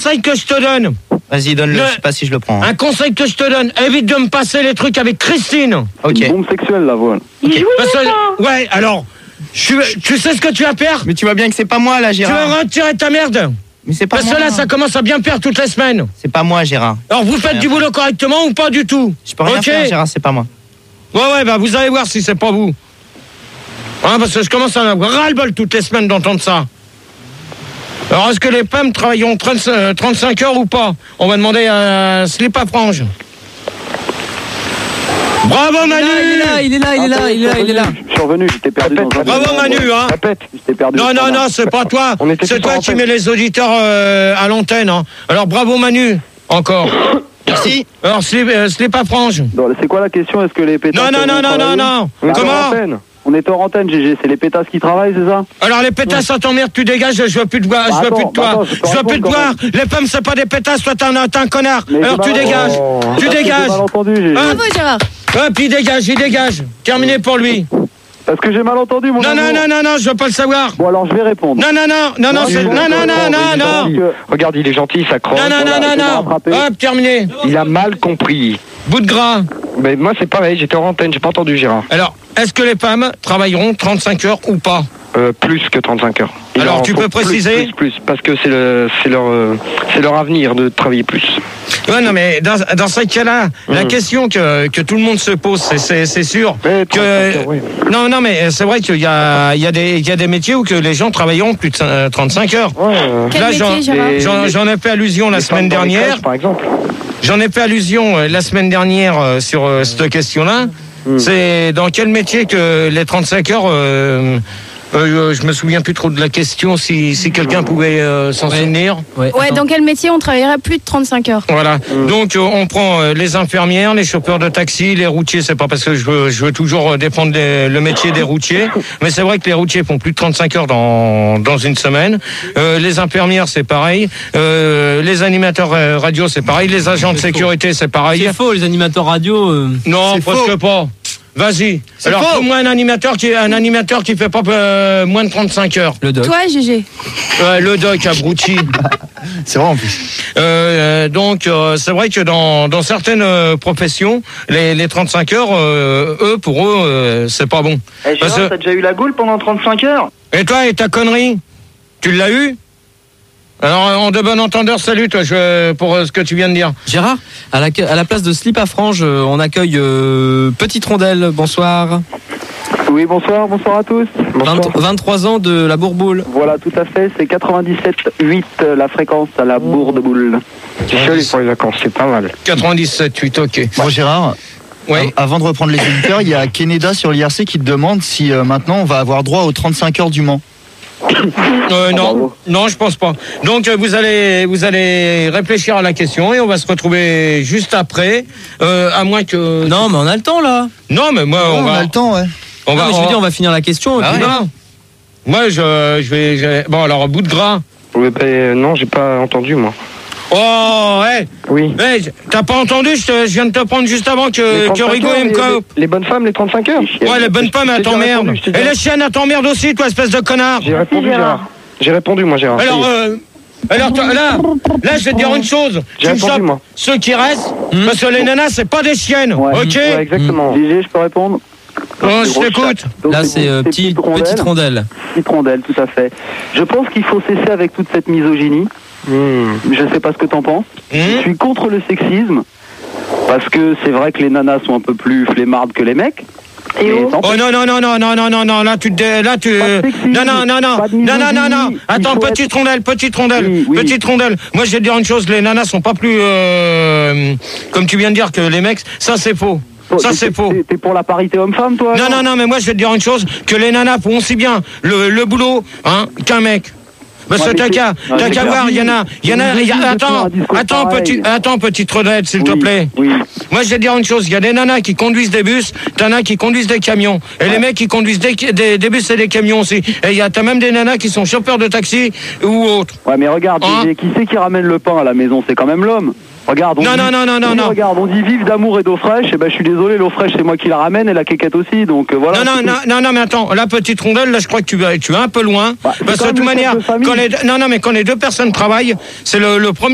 conseil que je te donne. Vas-y, donne-le, je sais pas si je le prends. Un conseil que je te donne, évite de me passer les trucs avec Christine. Ok. Une bombe sexuelle, la voix. Okay. Ouais, alors, tu sais ce que tu vas faire? Mais tu vois bien que c'est pas moi là, Tu Gérard. vas retirer ta merde. Mais c'est pas Parce moi. que là, ça commence à bien perdre toutes les semaines. C'est pas moi, Gérard. Alors, vous faites du boulot correctement ou pas du tout? Je peux rien faire, Gérard, c'est pas moi. Ouais, bah vous allez voir si c'est pas vous. Hein, parce que je commence à avoir ras-le-bol toutes les semaines d'entendre ça. Alors, est-ce que les femmes travailleront 35 heures ou pas? On va demander à Slip à Frange. Bravo Manu! Il est là. Je suis revenu, j'étais perdu dans un... Bravo Manu, hein! Répète, j'étais perdu. Non, c'est pas toi. On était C'est tous toi en qui antenne. mets les auditeurs à l'antenne. Hein. Alors bravo Manu, encore. Merci. Alors Slip à Frange. Non, c'est quoi la question? Est-ce que les pétasses... Non. On est hors Comment? antenne. On est hors antenne, GG. C'est les pétasses qui travaillent, c'est ça? Alors les pétasses, ça t'emmerde, tu dégages, je veux plus de voir, je veux plus de toi. Je veux plus de voir. Les femmes, c'est pas des pétasses, toi t'es un connard. Alors tu dégages, tu dégages. J'ai mal entendu, GG. Bravo Gérard. Puis il dégage. Terminé pour lui. Parce que j'ai mal entendu, mon amour. Non, je veux pas le savoir. Bon, alors je vais répondre. Non. Regarde, il est gentil, il s'accroche. Non. Hop, terminé. Il a mal compris. Bout de gras. Mais moi, c'est pareil, j'étais en antenne, j'ai pas entendu Gérard. Alors, est-ce que les femmes travailleront 35 heures ou pas? Plus que 35 heures. Alors, tu peux préciser? Plus, parce que c'est leur avenir de travailler plus. Ouais, non, mais dans ce cas-là, la question que tout le monde se pose, c'est sûr que... Oui. Non, mais c'est vrai qu'il y a des métiers où que les gens travailleront plus de 35 heures. Quel Là, métier, Gérard? j'en ai fait allusion la semaine dernière. Par exemple. J'en ai fait allusion la semaine dernière sur cette question-là. C'est dans quel métier que les 35 heures... je me souviens plus trop de la question, si quelqu'un pouvait s'en souvenir. Ouais, dans quel métier on travaillerait plus de 35 heures? Voilà. Donc on prend les infirmières, les chauffeurs de taxi, les routiers. C'est pas parce que je veux toujours défendre le métier des routiers, mais c'est vrai que les routiers font plus de 35 heures dans une semaine. Les infirmières, c'est pareil. Les animateurs radio, c'est pareil. Les agents de sécurité, c'est pareil. C'est faux, les animateurs radio. Non, presque pas. Vas-y. Alors, trouve-moi un animateur qui fait pas moins de 35 heures. Le doc. Toi, GG. Le doc, abruti. C'est vrai en plus. Donc, c'est vrai que dans certaines professions, les 35 heures, pour eux, c'est pas bon. Gérard, t'as déjà eu la goule pendant 35 heures? Et toi, et ta connerie? Tu l'as eu? Alors, en de bon entendeur, salut, toi, pour ce que tu viens de dire. Gérard, à la place de Slip à Frange, on accueille Petite Rondelle. Bonsoir. Oui, bonsoir à tous. 23 ans de la Bourboule. Voilà, tout à fait, c'est 97,8 la fréquence à la Bourboule. Je suis allé pour les vacances, c'est pas mal. 97,8, ok. Bon, Gérard, Oui. avant de reprendre les auditeurs, il y a Keneda sur l'IRC qui te demande si maintenant on va avoir droit aux 35 heures du Mans. Non, je pense pas. Donc vous allez réfléchir à la question et on va se retrouver juste après, à moins que. Non, mais on a le temps là. Non, mais moi on a le temps, ouais. Je veux dire, on va finir la question. Ah, non. Moi, je vais. Bon, alors bout de gras. Oui, non, j'ai pas entendu moi. Oh, ouais. Oui. Hey, t'as pas entendu? Je viens de te prendre juste avant que Rigaud me coupe. Les bonnes femmes, les 35 heures. Ouais, les bonnes femmes, elles t'emmerdent. Et les chiennes, elles t'emmerdent aussi, toi, espèce de connard. J'ai répondu, Gérard. J'ai répondu, moi, Gérard. Alors toi, là, je vais te dire une chose. J'ai répondu, moi. Ceux qui restent, parce que les nanas, c'est pas des chiennes, ok? Ouais, exactement. GG, je peux répondre? Je t'écoute. Donc, Là, c'est Petite Rondelle. Petite Rondelle, tout à fait. Je pense qu'il faut cesser avec toute cette misogynie. Je sais pas ce que t'en penses. Je suis contre le sexisme parce que c'est vrai que les nanas sont un peu plus flemmardes que les mecs. Oh non, là tu non. Attends, petite rondelle. Oui. Petite rondelle. Moi je vais te dire une chose, les nanas sont pas plus comme tu viens de dire que les mecs, ça c'est faux. Ça c'est faux. T'es pour la parité homme-femme, toi? Non, mais moi je vais te dire une chose, que les nanas font aussi bien le boulot qu'un mec. Parce que t'as qu'à voir, il y en a. Attends, petite Renette, s'il te plaît. Oui. Moi, je vais te dire une chose, il y a des nanas qui conduisent des bus, t'en as qui conduisent des camions. Et les mecs qui conduisent des bus et des camions aussi. Et t'as même des nanas qui sont chauffeurs de taxi ou autres. Ouais, mais regarde, qui c'est qui ramène le pain à la maison? C'est quand même l'homme. Regarde, non. Regarde, on dit vive d'amour et d'eau fraîche. Et ben, je suis désolé, l'eau fraîche, c'est moi qui la ramène et la quéquette aussi. Donc voilà. Non, mais attends, la petite rondelle, là, je crois que tu vas un peu loin. Parce que de toute manière, quand les deux personnes travaillent, c'est le premier.